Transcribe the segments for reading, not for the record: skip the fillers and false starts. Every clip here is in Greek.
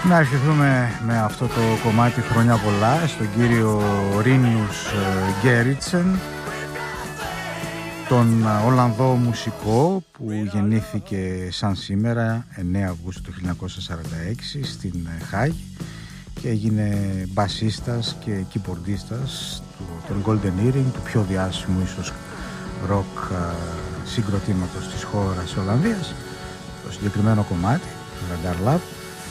Να ευχηθούμε με αυτό το κομμάτι χρόνια πολλά στον κύριο Ρίνιους Γκέριτσεν, τον Ολλανδό μουσικό που γεννήθηκε σαν σήμερα 9 Αυγούστου του 1946 στην Χάγη και έγινε μπασίστας και κιμπορντίστας των Golden Earring, του πιο διάσημου ίσως ροκ συγκροτήματος της χώρας Ολλανδίας. Το συγκεκριμένο κομμάτι, το Lagar Love,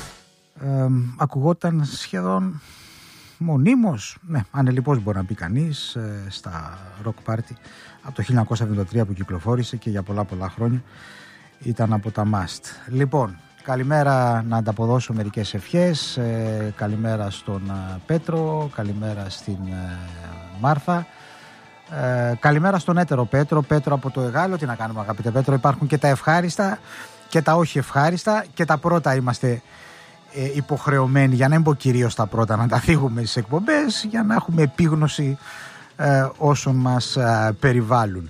ακουγόταν σχεδόν μονίμως, ανελιπώς μπορεί να πει κανείς, στα rock party από το 1973 που κυκλοφόρησε και για πολλά χρόνια ήταν από τα must. Λοιπόν, καλημέρα, να ανταποδώσω μερικές ευχές. Καλημέρα στον Πέτρο, καλημέρα στην Μάρθα, καλημέρα στον έτερο Πέτρο από το Εγάλο. Τι να κάνουμε, αγαπητέ Πέτρο, υπάρχουν και τα ευχάριστα και τα όχι ευχάριστα, και τα πρώτα είμαστε υποχρεωμένοι, για να μην πω κυρίως τα πρώτα, να τα θίγουμε στις εκπομπές για να έχουμε επίγνωση όσων μας περιβάλλουν.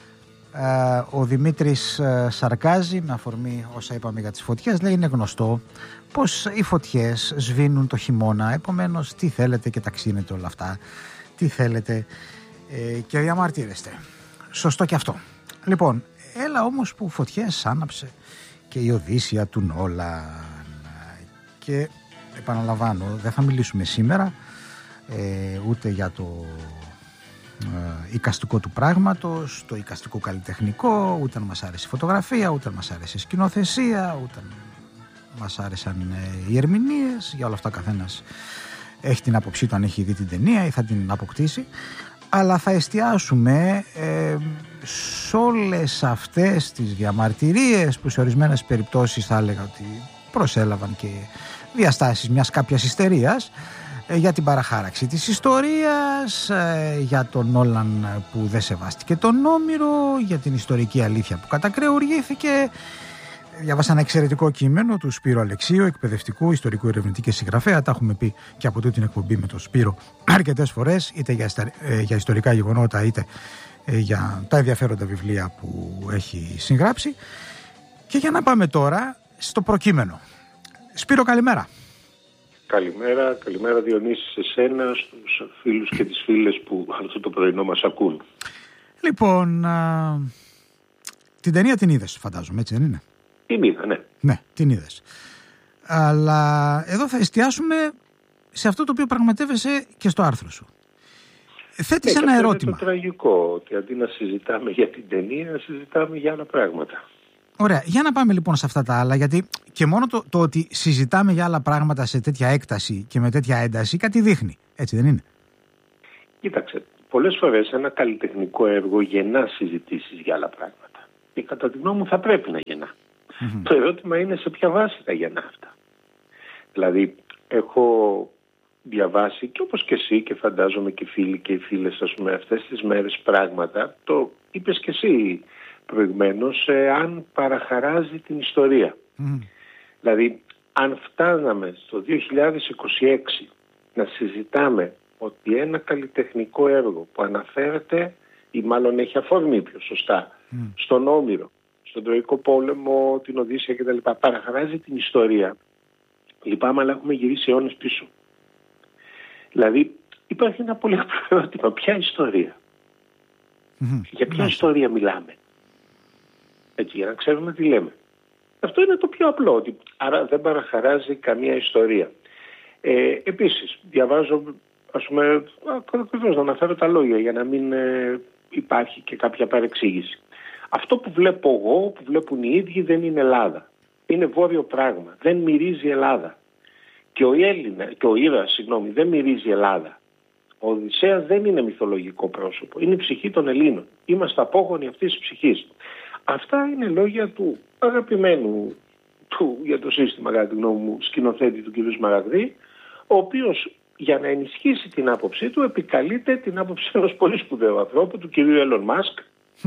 Ο Δημήτρης σαρκάζει με αφορμή όσα είπαμε για τις φωτιές. Λέει, είναι γνωστό πως οι φωτιές σβήνουν το χειμώνα, επομένως τι θέλετε και ταξίνετε όλα αυτά, τι θέλετε και διαμαρτύρεστε. Σωστό και αυτό. Λοιπόν, έλα όμως που φωτιές άναψε και η Οδύσσεια του Νόλαν. Και επαναλαμβάνω, δεν θα μιλήσουμε σήμερα ούτε για το εικαστικό του πράγματος, το εικαστικό καλλιτεχνικό, ούτε αν μας άρεσε η φωτογραφία, ούτε αν μας άρεσε η σκηνοθεσία, ούτε αν μας άρεσαν οι ερμηνείες. Για όλα αυτά καθένας έχει την άποψή του, αν έχει δει την ταινία ή θα την αποκτήσει. Αλλά θα εστιάσουμε σε όλες αυτές τις διαμαρτυρίες που σε ορισμένες περιπτώσεις θα έλεγα ότι προσέλαβαν και διαστάσεις μιας κάποιας ιστερίας για την παραχάραξη της ιστορίας, για τον Νόλαν που δεν σεβάστηκε τον Όμηρο, για την ιστορική αλήθεια που κατακρεουργήθηκε. Διάβασα ένα εξαιρετικό κείμενο του Σπύρου Αλεξίου, εκπαιδευτικού, ιστορικού ερευνητή και συγγραφέα. Τα έχουμε πει και από τούτη την εκπομπή με τον Σπύρο αρκετές φορές, είτε για ιστορικά γεγονότα, είτε για τα ενδιαφέροντα βιβλία που έχει συγγράψει. Και για να πάμε τώρα στο προκείμενο. Σπύρο, καλημέρα. Καλημέρα Διονύση σε σένα, στους φίλους και τις φίλες που αυτό το πρωινό μας ακούν. Λοιπόν, την ταινία την είδες, φαντάζομαι, έτσι δεν είναι? Την είδα, ναι. Ναι, την είδες. Αλλά εδώ θα εστιάσουμε σε αυτό το οποίο πραγματεύεσαι και στο άρθρο σου. Θέτεις ένα ερώτημα. Είναι το τραγικό, ότι αντί να συζητάμε για την ταινία, συζητάμε για άλλα πράγματα. Ωραία, για να πάμε λοιπόν σε αυτά τα άλλα, γιατί και μόνο το ότι συζητάμε για άλλα πράγματα σε τέτοια έκταση και με τέτοια ένταση κάτι δείχνει, έτσι δεν είναι? Κοίταξε, πολλές φορές ένα καλλιτεχνικό έργο γεννά συζητήσεις για άλλα πράγματα. Και κατά τη γνώμη μου θα πρέπει να γεννά. Mm-hmm. Το ερώτημα είναι σε ποια βάση θα γεννά αυτά. Δηλαδή, έχω διαβάσει και όπως και εσύ και φαντάζομαι και οι φίλοι και οι φίλες, ας πούμε, αυτές τις μέρες πράγματα, το είπες και εσύ προηγουμένως, αν παραχαράζει την ιστορία. Δηλαδή, αν φτάναμε στο 2026 να συζητάμε ότι ένα καλλιτεχνικό έργο που αναφέρεται ή μάλλον έχει αφορμή πιο σωστά στον Όμηρο, στον Τροϊκό Πόλεμο, την Οδύσσεια κτλ. Παραχαράζει την ιστορία. Λυπάμαι, αλλά έχουμε γυρίσει αιώνες πίσω. Δηλαδή, υπάρχει ένα πολύ απλό ερώτημα. Ποια ιστορία? Για ποια ιστορία μιλάμε? Έτσι, για να ξέρουμε τι λέμε. Αυτό είναι το πιο απλό. Ότι, άρα δεν παραχαράζει καμία ιστορία. Επίσης, διαβάζω, ας πούμε, ακριβώς να αναφέρω τα λόγια για να μην υπάρχει και κάποια παρεξήγηση. Αυτό που βλέπω εγώ, που βλέπουν οι ίδιοι, δεν είναι Ελλάδα. Είναι βόρειο πράγμα. Δεν μυρίζει Ελλάδα. Και ο ήρωας, δεν μυρίζει Ελλάδα. Ο Οδυσσέας δεν είναι μυθολογικό πρόσωπο. Είναι η ψυχή των Ελλήνων. Είμαστε απόγονοι αυτής της ψυχής. Αυτά είναι λόγια του αγαπημένου του για το σύστημα, κατά τη γνώμη μου, σκηνοθέτη του κ. Σμαραγδί, ο οποίος για να ενισχύσει την άποψή του επικαλείται την άποψη ενός πολύ σπουδαίου ανθρώπου, του κ. Elon Musk,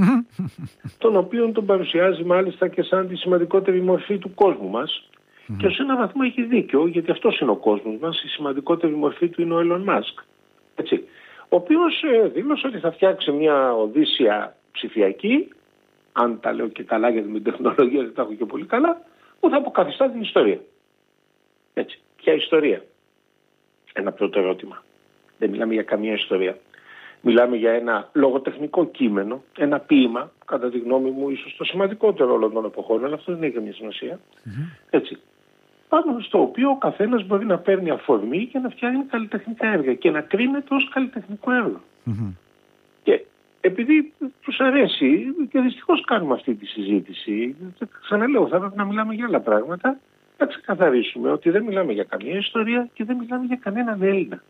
τον οποίον τον παρουσιάζει μάλιστα και σαν τη σημαντικότερη μορφή του κόσμου μας. Και σε έναν βαθμό έχει δίκιο, γιατί αυτός είναι ο κόσμος μας, η σημαντικότερη μορφή του είναι ο Elon Musk. Έτσι. Ο οποίος δήλωσε ότι θα φτιάξει μια Οδύσσεια ψηφιακή, αν τα λέω και καλά γιατί με την τεχνολογία δεν τα έχω και πολύ καλά, που θα αποκαθιστά την ιστορία. Έτσι. Ποια ιστορία? Ένα πρώτο ερώτημα. Δεν μιλάμε για καμία ιστορία. Μιλάμε για ένα λογοτεχνικό κείμενο, ένα ποίημα, κατά τη γνώμη μου ίσως το σημαντικότερο όλων των εποχών, αλλά αυτό δεν έχει καμία σημασία. Έτσι. Πάνω στο οποίο ο καθένας μπορεί να παίρνει αφορμή και να φτιάχνει καλλιτεχνικά έργα και να κρίνεται ως καλλιτεχνικό έργο. Και επειδή τους αρέσει, και δυστυχώς κάνουμε αυτή τη συζήτηση, ξαναλέω, θα έπρεπε να μιλάμε για άλλα πράγματα, να ξεκαθαρίσουμε ότι δεν μιλάμε για καμία ιστορία και δεν μιλάμε για κανέναν Έλληνα.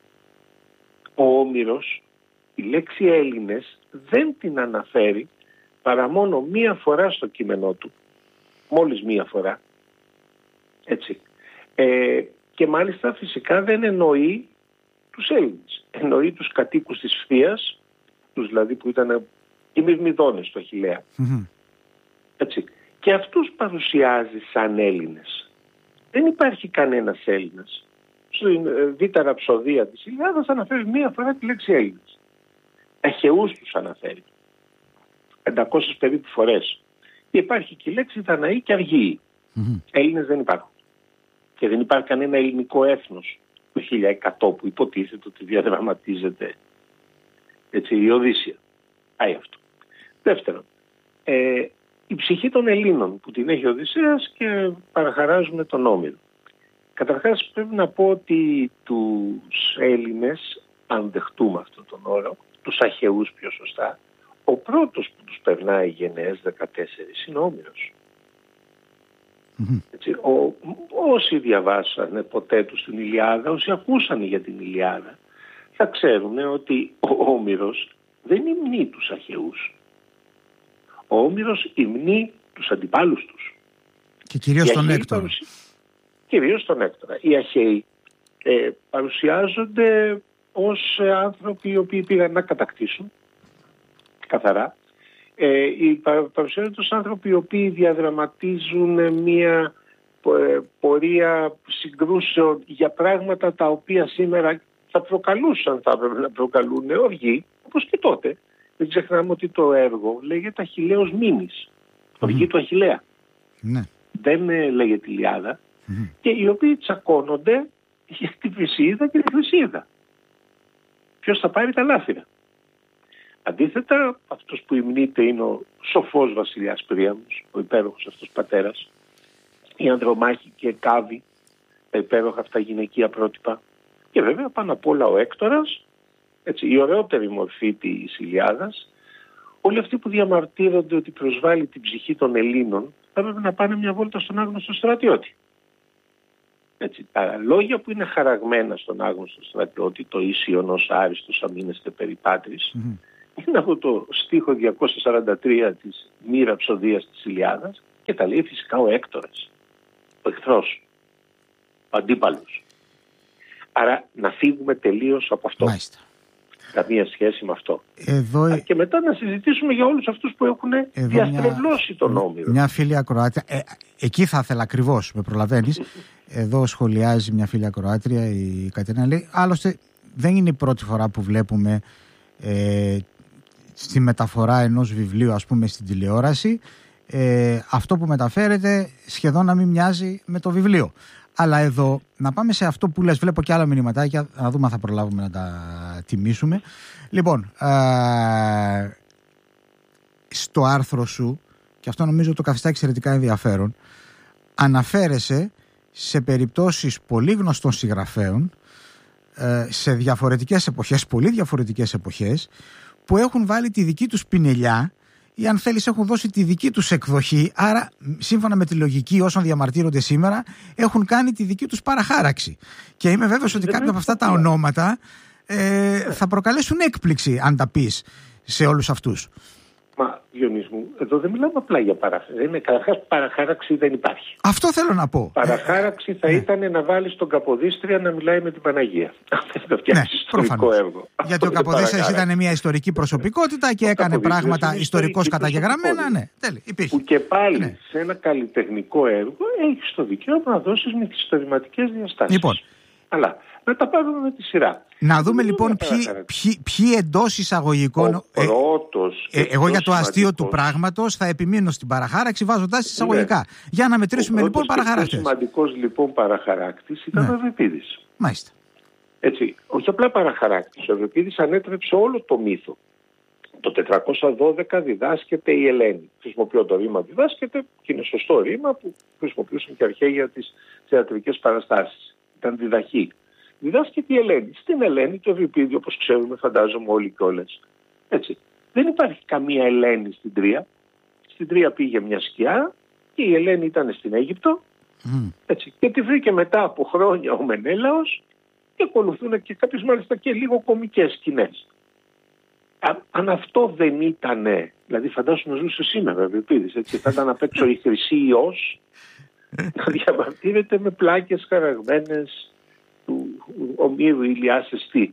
Ο Όμηρος, η λέξη Έλληνες δεν την αναφέρει παρά μόνο μία φορά στο κείμενό του. Μόλις μία φορά. Έτσι. Και μάλιστα φυσικά δεν εννοεί τους Έλληνες. Εννοεί τους κατοίκους της Φθίας, τους δηλαδή που ήταν οι Μυρμηδόνες του Αχιλλέα. Έτσι. Και αυτούς παρουσιάζει σαν Έλληνες. Δεν υπάρχει κανένας Έλληνας. Στην Β' Ραψοδία της Ιλιάδας αναφέρει μία φορά τη λέξη Έλληνες. Αχαιούς τους αναφέρει. 500 περίπου φορές. Και υπάρχει και η λέξη Δαναοί και Αργίοι. Έλληνες δεν υπάρχουν. Και δεν υπάρχει κανένα ελληνικό έθνος το 1100 που υποτίθεται ότι διαδραματίζεται, έτσι, η Οδύσσεια. Πάει αυτό. Δεύτερον, η ψυχή των Ελλήνων που την έχει ο Οδυσσέας και παραχαράζουν τον Όμηρο. Καταρχάς πρέπει να πω ότι τους Έλληνες, αν δεχτούμε αυτόν τον όρο, τους αχαιούς πιο σωστά, ο πρώτος που τους περνάει γενναίες 14 είναι ο Όμηρος. Έτσι, όσοι διαβάσανε ποτέ τους την Ηλιάδα, όσοι ακούσαν για την Ηλιάδα, θα ξέρουν ότι ο Όμηρος δεν υμνεί τους αχαιούς. Ο Όμηρος υμνεί τους αντιπάλους τους. Και κυρίως τον Έκτορα. Κυρίως τον Έκτορα. Οι αχαιοί παρουσιάζονται ως άνθρωποι οι οποίοι πήγαν να κατακτήσουν, καθαρά. Παρουσιάζονται ως άνθρωποι οι οποίοι διαδραματίζουν μια πορεία συγκρούσεων για πράγματα τα οποία σήμερα θα προκαλούσαν, θα έπρεπε να προκαλούν οργή, όπως και τότε. Δεν ξεχνάμε ότι το έργο λέγεται Αχιλλέος Μήνης, οργή του Αχιλλέα. Δεν λέγεται Ηλιάδα. Και οι οποίοι τσακώνονται για τη Βρυσίδα και τη Χρυσίδα. Ποιος θα πάρει τα λάφυρα. Αντίθετα, αυτός που υμνείται είναι ο σοφός βασιλιάς Πρίαμος, ο υπέροχος αυτός πατέρας, η Ανδρομάχη και Κάβη, τα υπέροχα αυτά γυναικεία πρότυπα, και βέβαια πάνω απ' όλα ο Έκτορας, έτσι, η ωραιότερη μορφή της Ηλιάδας. Όλοι αυτοί που διαμαρτύρονται ότι προσβάλλει την ψυχή των Ελλήνων θα έπρεπε να πάνε μια βόλτα στον άγνωστο στρατιώτη. Έτσι, τα λόγια που είναι χαραγμένα στον άγνωστο στρατιώτη, το ίσιον άριστος αμήνεστε περί πάτρις, είναι από το στίχο 243 της μη ραψοδίας της Ηλιάδας και τα λέει φυσικά ο Έκτορας, ο εχθρός, ο αντίπαλος. Άρα να φύγουμε τελείως από αυτό. Μάλιστα. Καμία σχέση με αυτό. Και μετά να συζητήσουμε για όλους αυτούς που έχουν διαστρεβλώσει τον Όμηρο. Μια φίλη ακροάτρια, εκεί θα ήθελα ακριβώς, με προλαβαίνεις. Εδώ σχολιάζει μια φίλη ακροάτρια, η Κατερίνα, λέει, άλλωστε δεν είναι η πρώτη φορά που βλέπουμε στη μεταφορά ενός βιβλίου, ας πούμε, στην τηλεόραση, αυτό που μεταφέρεται σχεδόν να μην μοιάζει με το βιβλίο. Αλλά εδώ, να πάμε σε αυτό που λες, βλέπω και άλλα μηνυματάκια, να δούμε αν θα προλάβουμε να τα τιμήσουμε. Λοιπόν, στο άρθρο σου, και αυτό νομίζω το καθιστά εξαιρετικά ενδιαφέρον, αναφέρεσαι σε περιπτώσεις πολύ γνωστών συγγραφέων, σε διαφορετικές εποχές, πολύ διαφορετικές εποχές, που έχουν βάλει τη δική τους πινελιά ή αν θέλεις έχουν δώσει τη δική τους εκδοχή, άρα σύμφωνα με τη λογική όσων διαμαρτύρονται σήμερα έχουν κάνει τη δική τους παραχάραξη. Και είμαι βέβαιος ότι κάποια από αυτά τα ονόματα θα προκαλέσουν έκπληξη αν τα πεις σε όλους αυτούς. Μα Διονύση μου, εδώ δεν μιλάμε απλά για παραχάραξη. Καταρχάς παραχάραξη δεν υπάρχει. Αυτό θέλω να πω. Παραχάραξη θα ήταν να βάλεις τον Καποδίστρια να μιλάει με την Παναγία. Αυτό θα φτιάξει ιστορικό έργο. Γιατί ο Καποδίστριας ήταν μια ιστορική προσωπικότητα και έκανε πράγματα ιστορικώς καταγεγραμμένα. Ναι, υπήρχε. Που και πάλι σε ένα καλλιτεχνικό έργο έχεις το δικαίωμα να δώσεις μυθιστορηματικές διαστάσεις. Λοιπόν, Αλλά να τα πάρουμε με τη σειρά. Να δούμε λοιπόν ποιοι εντός εισαγωγικών. Εγώ για το αστείο του πράγματος θα επιμείνω στην παραχάραξη βάζοντας εισαγωγικά. Για να μετρήσουμε λοιπόν παραχαράκτες. Ο σημαντικός λοιπόν παραχαράκτης ήταν ο Ευρυπίδης. Μάλιστα. Έτσι, όχι απλά παραχαράκτης. Ο Ευρυπίδης ανέτρεψε όλο το μύθο. Το 412 διδάσκεται η Ελένη. Χρησιμοποιώ το ρήμα διδάσκεται και είναι σωστό ρήμα που χρησιμοποιούσαν και αρχαίοι για τις θεατρικές παραστάσεις. Ήταν διδαχή. Διδάσκεται η Ελένη. Στην Ελένη το Ευρυπίδη, όπως ξέρουμε, φαντάζομαι όλοι κιόλας. Έτσι. Δεν υπάρχει καμία Ελένη στην Τρία. Στην Τρία πήγε μια σκιά και η Ελένη ήταν στην Αίγυπτο. Έτσι. Και τη βρήκε μετά από χρόνια ο Μενέλαος και ακολουθούν και κάποιες μάλιστα και λίγο κωμικές σκηνές. Αν αυτό δεν ήτανε, δηλαδή φαντάσου να ζούσε σήμερα ο Ευρυπίδης, έτσι, θα ήταν απ' έξω η Χρυσή Υιός να διαμαρτύρεται με πλάκες χαραγμένες του Ομήρου Ηλιάς Εστί.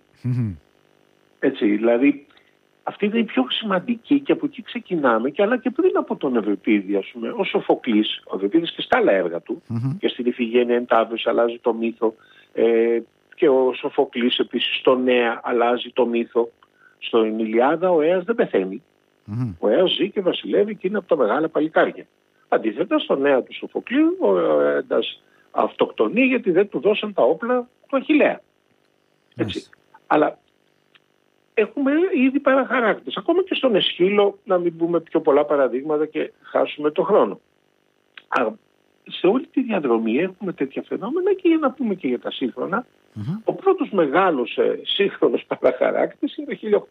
Έτσι, δηλαδή αυτή είναι η πιο σημαντική και από εκεί ξεκινάμε, και αλλά και πριν από τον Ευρυπίδη, ας πούμε, ο Σοφοκλής, ο Ευρυπίδης και στα άλλα έργα του, και στην Ιφηγένεια Εντάβρης αλλάζει το μύθο, και ο Σοφοκλής επίσης στο Νέα αλλάζει το μύθο. Στον Ηλιάδα ο Αίας δεν πεθαίνει. Ο Αίας ζει και βασιλεύει και είναι από τα μεγάλα παλικάρια. Αντίθετα, στο Νέα του Σοφοκλείου ο Αίας αυτοκτονεί γιατί δεν του δώσαν τα όπλα του Αχιλλέα. Έτσι. Αλλά έχουμε ήδη παραχαράκτες. Ακόμα και στον Αισχύλο, να μην πούμε πιο πολλά παραδείγματα και χάσουμε το χρόνο. Σε όλη τη διαδρομή έχουμε τέτοια φαινόμενα, και για να πούμε και για τα σύγχρονα, ο πρώτος μεγάλος σύγχρονος παραχαράκτης είναι το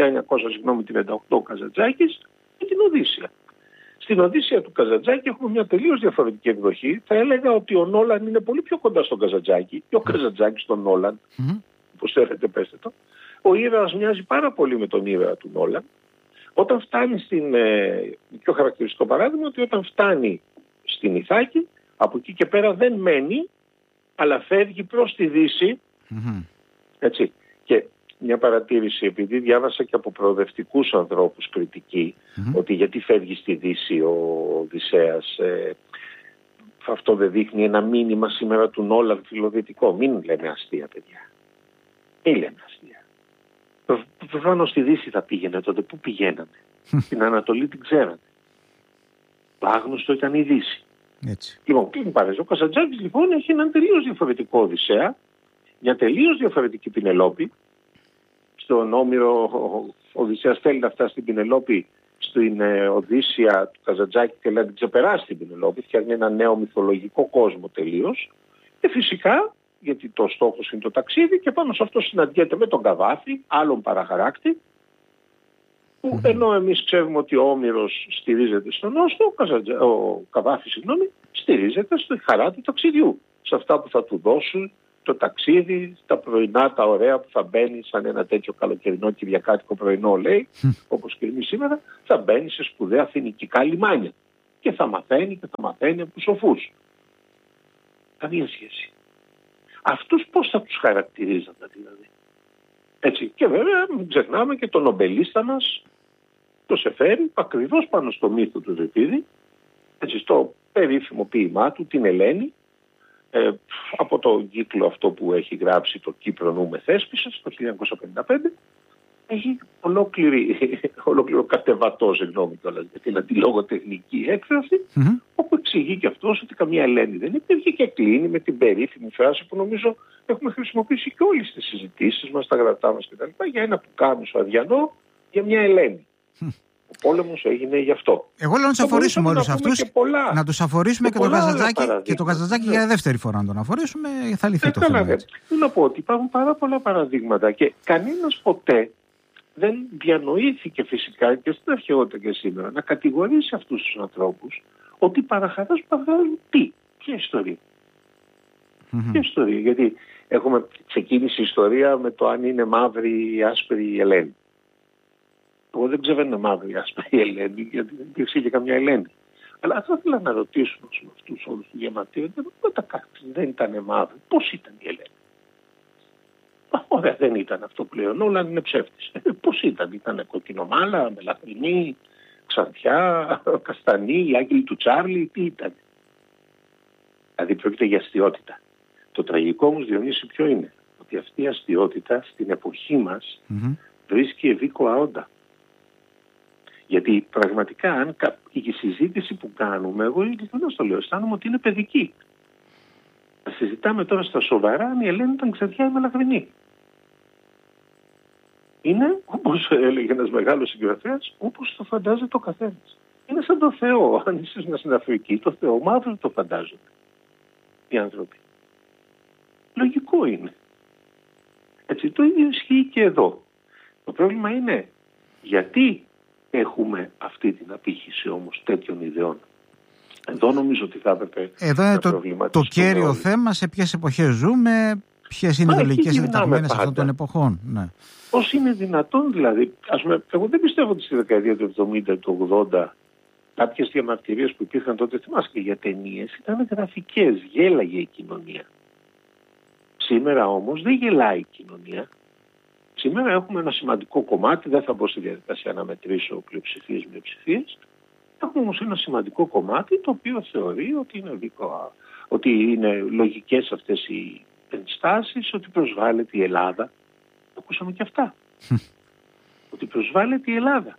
1938 ο Καζαντζάκης με την Οδύσσεια. Στην Οδύσσεια του Καζαντζάκη έχουμε μια τελείως διαφορετική εκδοχή. Θα έλεγα ότι ο Νόλαν είναι πολύ πιο κοντά στον Καζαντζάκη και ο Καζαντζάκης στον Νόλαν, όπως θέλετε πέστε το. Ο ήρωας μοιάζει πάρα πολύ με τον ήρωα του Νόλαν. Όταν φτάνει στην... πιο χαρακτηριστικό παράδειγμα, ότι όταν φτάνει στην Ιθάκη, από εκεί και πέρα δεν μένει, αλλά φεύγει προς τη Δύση. Έτσι. Και μια παρατήρηση, επειδή διάβασα και από προοδευτικούς ανθρώπους κριτική, ότι γιατί φεύγει στη Δύση ο Οδυσσέας, αυτό δεν δείχνει ένα μήνυμα σήμερα του Νόλαν φιλοδυτικό? Μην λέμε αστεία, παιδιά. Μην λέμε αστεία. Προφανώς στη Δύση θα πήγαινε τότε. Πού πηγαίνανε? Την Ανατολή την ξέρανε. Άγνωστο ήταν η Δύση. Έτσι. Λοιπόν, ο Καζαντζάκης λοιπόν έχει έναν τελείως διαφορετικό Οδυσσέα, μια τελείως διαφορετική Πινελόπη. Στον Όμηρο ο Οδυσσέας θέλει να φτάσει στην Πινελόπη, στην Οδύσσεια του Καζαντζάκη θέλει να την ξεπεράσει την Πινελόπη, φτιάχνει ένα νέο μυθολογικό κόσμο τελείως. Και φυσικά, γιατί το στόχος είναι το ταξίδι, και πάνω σε αυτό συναντιέται με τον Καβάφη, άλλον παραχαράκτη, που ενώ εμείς ξέρουμε ότι ο Όμηρος στηρίζεται στον Όστο, ο Καβάφης στηρίζεται στη χαρά του ταξιδιού, σε αυτά που θα του δώσουν το ταξίδι, τα πρωινά τα ωραία που θα μπαίνει σαν ένα τέτοιο καλοκαιρινό κυριακάτικο πρωινό, λέει, όπως και εμείς σήμερα, θα μπαίνει σε σπουδαία φοινικικά λιμάνια και θα μαθαίνει και θα μαθαίνει από τους σοφούς. Καμία σχέση. Αυτούς πώς θα τους χαρακτηρίζαμε δηλαδή? Έτσι. Και βέβαια μην ξεχνάμε και τον νομπελίστα μας, το Σεφέρι, ακριβώς πάνω στο μύθο του Ευρυπίδη, έτσι, στο περίφημο ποίημά του, την Ελένη, από το κύκλο αυτό που έχει γράψει το Κύπρο νου με θέσπισες, το 1955, έχει ολόκληρο κατεβατό, συγγνώμη κιόλας, για την αντιλογοτεχνική έκφραση, όπου εξηγεί και αυτός ότι καμία Ελένη δεν υπήρχε, και κλείνει με την περίφημη φράση που νομίζω έχουμε χρησιμοποιήσει και όλες τις συζητήσεις μας, τα γραπτά μας κτλ. Για ένα πουκάμισο αδιανό, για μια Ελένη. Ο πόλεμος έγινε γι' αυτό. Εγώ λέω να τους αφορήσουμε όλους αυτούς, να τους αφορήσουμε και το Καζαντζάκη για δεύτερη φορά να τον αφορήσουμε, θα λυθεί το θέμα. Θέλω να πω ότι υπάρχουν πάρα πολλά παραδείγματα και κανένας ποτέ δεν διανοήθηκε φυσικά και στην αρχαιότητα και σήμερα να κατηγορήσει αυτούς τους ανθρώπους ότι παραχαράζουν τι, ποια ιστορία. Ποια ιστορία, γιατί έχουμε ξεκίνηση ιστορία με το αν είναι μαύρη ή άσπρη η Ελένη. Εγώ δεν ξέρω αν είναι μαύρη ή άσπρη η Ελένη, γιατί δεν υπήρξε και καμιά Ελένη. Αλλά θα ήθελα να ρωτήσω αυτούς όλους του διαμαρτύρονται, δεν ήταν μαύρη, πώς ήταν η Ελένη? Ωραία, δεν ήταν αυτό που λέει ο Νόλαν, είναι ψεύτης. Πώς ήταν κοκκινομάλα, μελαχρινή, ξανθιά, καστανή, οι άγγελοι του Τσάρλι, τι ήταν? Δηλαδή πρόκειται για αστιότητα. Το τραγικό όμως, Διονύση, ποιο είναι? Ότι αυτή η αστιότητα στην εποχή μας βρίσκει ευήκοα όντα. Γιατί πραγματικά αν η συζήτηση που κάνουμε, εγώ ειλικρινώς το λέω, αισθάνομαι ότι είναι παιδική. Να συζητάμε τώρα στα σοβαρά αν η Ελένη ήταν ξαδιά ή μελαχρινή. Είναι, όπως έλεγε ένας μεγάλος συγγραφέας, όπως το φαντάζεται ο καθένας. Είναι σαν το Θεό. Αν είσαι στην Αφρική, το Θεό μαύρο το φαντάζονται οι άνθρωποι. Λογικό είναι. Έτσι, το ίδιο ισχύει και εδώ. Το πρόβλημα είναι γιατί έχουμε αυτή την απήχηση όμως τέτοιων ιδεών. Εδώ νομίζω ότι θα έπρεπε. Εδώ είναι το κέριο θέμα, σε ποιες εποχές ζούμε, ποιες είναι οι ιδεολογικές επιταγμένες αυτών των εποχών. Ναι. Πώς είναι δυνατόν δηλαδή, ας πούμε, εγώ δεν πιστεύω ότι στη δεκαετία του 70, του 80, κάποιες διαμαρτυρίες που υπήρχαν τότε, θυμάσαι και για ταινίες, ήταν γραφικές, γέλαγε η κοινωνία. Σήμερα όμως δεν γελάει η κοινωνία. Σήμερα έχουμε ένα σημαντικό κομμάτι, δεν θα μπω στη διαδικασία να μετρήσω πλειοψηφίες, μειοψηφίες. Έχουμε όμως ένα σημαντικό κομμάτι το οποίο θεωρεί ότι είναι λογικές αυτές οι ενστάσεις, ότι προσβάλλεται η Ελλάδα. Ακούσαμε και αυτά. Ότι προσβάλλεται η Ελλάδα.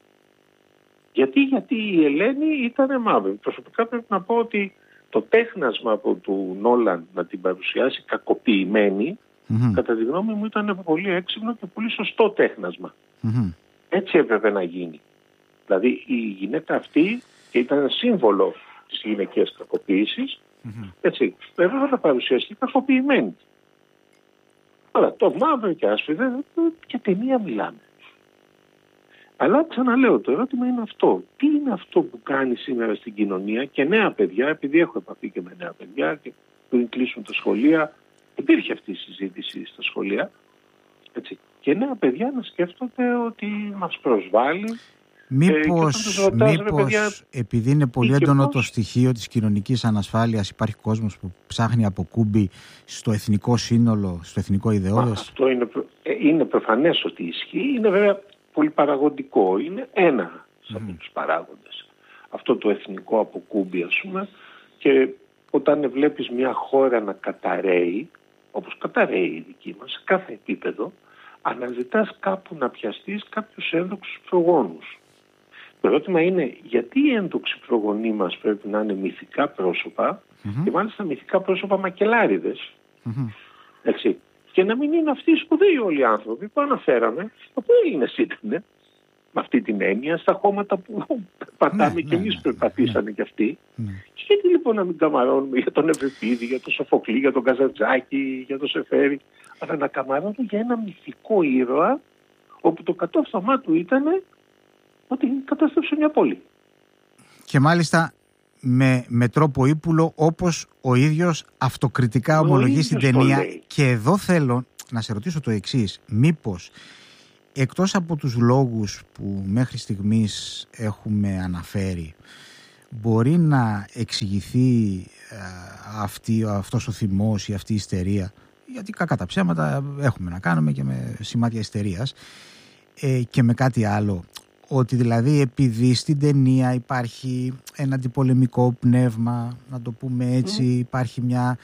Γιατί η Ελένη ήταν μαύρη. Προσωπικά πρέπει να πω ότι το τέχνασμα από του Νόλαν να την παρουσιάσει κακοποιημένη, κατά τη γνώμη μου ήταν πολύ έξυπνο και πολύ σωστό τέχνασμα. Έτσι έπρεπε να γίνει. Δηλαδή η γυναίκα αυτή, και ήταν ένα σύμβολο της γυναικείας κακοποίησης, έτσι, πρέπει να παρουσιαστεί κακοποιημένη. Τώρα, το μαύρο και άσπρη, και ταινία μιλάμε. Αλλά ξαναλέω, το ερώτημα είναι αυτό. Τι είναι αυτό που κάνει σήμερα στην κοινωνία και νέα παιδιά, επειδή έχω επαφή και με νέα παιδιά και πριν κλείσουν τα σχολεία, υπήρχε αυτή η συζήτηση στα σχολεία, έτσι, και νέα παιδιά να σκέφτονται ότι μας προσβάλλει. Μήπως επειδή είναι πολύ έντονο το στοιχείο της κοινωνικής ανασφάλειας, υπάρχει κόσμος που ψάχνει από κούμπι στο εθνικό σύνολο, στο εθνικό ιδεώδες? Αυτό είναι προφανές ότι ισχύει. Είναι βέβαια πολύ παραγωγικό. Είναι ένα από τους παράγοντες. Αυτό το εθνικό αποκούμπι, ας πούμε, και όταν βλέπεις μια χώρα να καταραίει, όπως καταραίει η δική μας, σε κάθε επίπεδο, αναζητάς κάπου να πιαστείς κάποιους ένδοξους προγόνους. Το ερώτημα είναι γιατί οι ένδοξοι προγονείς μας πρέπει να είναι μυθικά πρόσωπα και μάλιστα μυθικά πρόσωπα μακελάριδες. Έτσι. Και να μην είναι αυτοί οι σπουδαίοι όλοι οι άνθρωποι που αναφέραμε, από Έλληνες ήταν, με αυτή την έννοια, στα χώματα που πατάμε και εμείς περπατήσανε κι αυτοί. Και γιατί λοιπόν να μην καμαρώνουμε για τον Ευρυπίδη, για τον Σοφοκλή, για τον Καζαντζάκη, για τον Σεφέρη, αλλά να καμαρώνουμε για ένα μυθικό ήρωα, όπου το κατόρθωμά του ήταν ότι κατάστρεψε μια πόλη. Και μάλιστα με τρόπο ύπουλο, όπως ο ίδιος αυτοκριτικά ομολογεί στην ταινία. Και εδώ θέλω να σε ρωτήσω το εξής. Μήπως εκτός από τους λόγους που μέχρι στιγμής έχουμε αναφέρει, μπορεί να εξηγηθεί αυτός ο θυμός ή αυτή η ιστερία, γιατί κακά τα ψέματα έχουμε να κάνουμε και με σημάδια ιστερίας, και με κάτι άλλο, ότι δηλαδή επειδή στην ταινία υπάρχει ένα αντιπολεμικό πνεύμα, να το πούμε έτσι, υπάρχει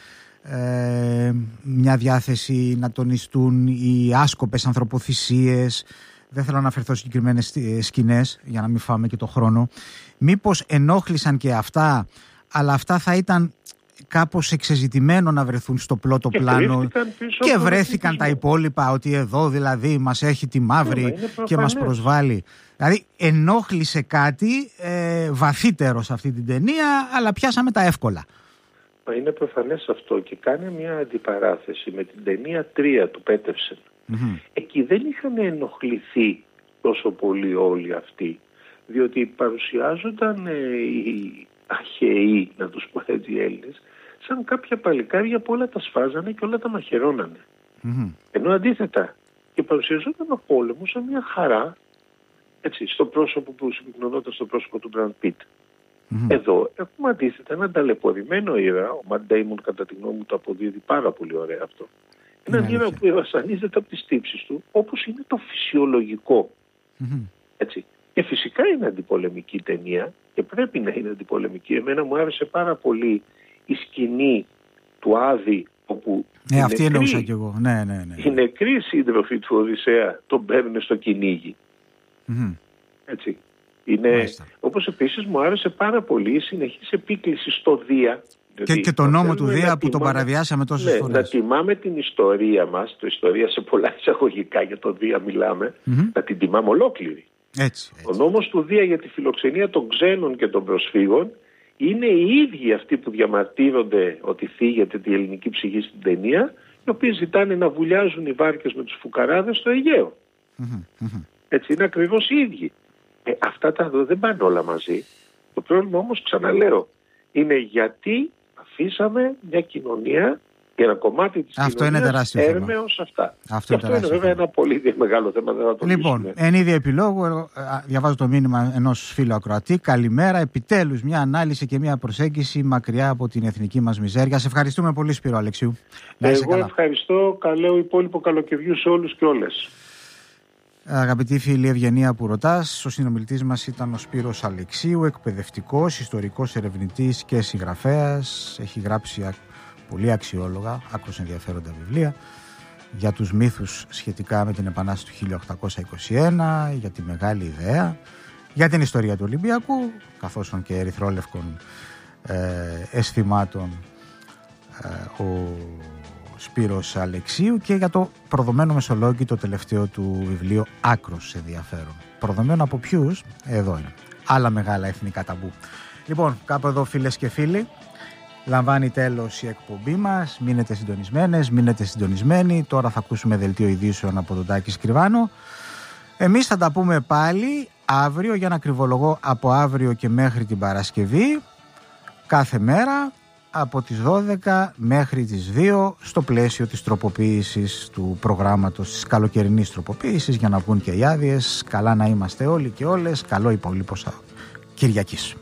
μια διάθεση να τονιστούν οι άσκοπες ανθρωποθυσίες, δεν θέλω να αναφερθώ συγκεκριμένες σκηνές για να μην φάμε και το χρόνο, μήπως ενόχλησαν και αυτά, αλλά αυτά θα ήταν κάπως εξεζητημένο να βρεθούν στο πλώτο πλάνο και βρέθηκαν τα υπόλοιπα, ότι εδώ δηλαδή μας έχει τη μαύρη και μας προσβάλλει. Δηλαδή ενόχλησε κάτι βαθύτερο σε αυτή την ταινία, αλλά πιάσαμε τα εύκολα. Είναι προφανές αυτό και κάνει μια αντιπαράθεση με την ταινία 3 του Πέτερσεν. Εκεί δεν είχαν ενοχληθεί τόσο πολύ όλοι αυτοί, διότι παρουσιάζονταν οι αχαιοί, να τους πω έτσι, οι Έλληνες, σαν κάποια παλικάρια που όλα τα σφάζανε και όλα τα μαχαιρώνανε. Ενώ αντίθετα και παρουσιαζόταν ο πόλεμος σαν μια χαρά, έτσι, στο πρόσωπο που συμπυκνωνόταν στο πρόσωπο του Μπραντ Πιτ. Εδώ έχουμε αντίθετα έναν ταλαιπωρημένο ήρωα, ο Ματ Ντέιμον κατά τη γνώμη μου το αποδίδει πάρα πολύ ωραία αυτό. Έναν ήρωα που βασανίζεται από τις τύψεις του, όπως είναι το φυσιολογικό. Έτσι. Και φυσικά είναι αντιπολεμική ταινία και πρέπει να είναι αντιπολεμική. Εμένα μου άρεσε πάρα πολύ η σκηνή του Άδη, όπου Αυτή εννοούσα κι εγώ. Ναι. Οι νεκροί σύντροφοι του Οδυσσέα τον παίρνουν στο κυνήγι. Έτσι. Όπως επίσης μου άρεσε πάρα πολύ η συνεχής επίκληση στο Δία. Και το νόμο του Δία που τον παραβιάσαμε τόσες φορές. Να τιμάμε την ιστορία μας, το ιστορία σε πολλά εισαγωγικά, για το Δία μιλάμε, να την τιμάμε ολόκληρη. Έτσι. Ο νόμος του Δία για τη φιλοξενία των ξένων και των προσφύγων είναι οι ίδιοι αυτοί που διαμαρτύρονται ότι θίγεται τη ελληνική ψυχή στην ταινία, οι οποίοι ζητάνε να βουλιάζουν οι βάρκες με τους φουκαράδες στο Αιγαίο. Έτσι, είναι ακριβώς οι ίδιοι. Αυτά τα δεν πάνε όλα μαζί. Το πρόβλημα όμως, ξαναλέω, είναι γιατί αφήσαμε μια κοινωνία και ένα κομμάτι της κοινωνίας έρμεως αυτά. Αυτό είναι βέβαια ένα πολύ μεγάλο θέμα. Δεν θα το λύσουμε. Εν είδη επιλόγου, διαβάζω το μήνυμα ενός φίλου ακροατή. Καλημέρα, επιτέλους μια ανάλυση και μια προσέγγιση μακριά από την εθνική μας μιζέρια. Σε ευχαριστούμε πολύ, Σπύρο Αλεξίου. Εγώ ευχαριστώ. Καλό υπόλοιπο καλοκαιριού σε όλους και όλες. Αγαπητή φίλη Ευγενία που ρωτάς, ο συνομιλητής μας ήταν ο Σπύρος Αλεξίου, εκπαιδευτικός, ιστορικός ερευνητής και συγγραφέας. Έχει γράψει πολύ αξιόλογα, άκρως ενδιαφέροντα βιβλία για τους μύθους σχετικά με την Επανάσταση του 1821, για τη Μεγάλη Ιδέα, για την ιστορία του Ολυμπιακού, καθώς και ερυθρόλευκων αισθημάτων ο Σπύρος Αλεξίου, και για το προδομένο Μεσολόγγι, το τελευταίο του βιβλίο, άκρως ενδιαφέρον. Προδομένο από ποιους? Εδώ είναι. Άλλα μεγάλα εθνικά ταμπού. Λοιπόν, κάπου εδώ, φίλες και φίλοι, λαμβάνει τέλος η εκπομπή μας. Μείνετε συντονισμένες, μείνετε συντονισμένοι. Τώρα θα ακούσουμε δελτίο ειδήσεων από τον Τάκη Σκριβάνο. Εμείς θα τα πούμε πάλι αύριο, για να κρυβολογώ, από αύριο και μέχρι την Παρασκευή, κάθε μέρα από τις 12 μέχρι τις 2, στο πλαίσιο της τροποποίησης του προγράμματος, της καλοκαιρινής τροποποίησης, για να βγουν και οι άδειες. Καλά να είμαστε όλοι και όλες. Καλό υπόλοιπο Κυριακής.